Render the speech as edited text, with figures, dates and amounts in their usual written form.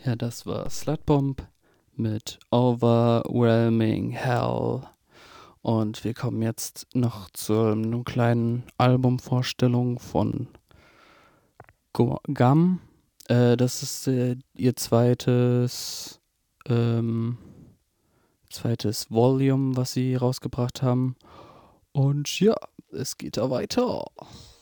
Ja, das war Slutbomb mit Overwhelming Hell. Und wir kommen jetzt noch zu einer kleinen Albumvorstellung von Gum. Das ist ihr ähm, zweites Volume, was sie rausgebracht haben. Und ja, es geht da weiter.